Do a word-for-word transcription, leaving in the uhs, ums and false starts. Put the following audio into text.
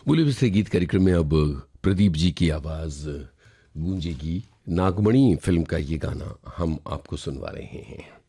बोले बिस्तर गीत कार्यक्रम में अब प्रदीप जी की आवाज गूंजेगी। नागमणि फिल्म का ये गाना हम आपको सुनवा रहे हैं।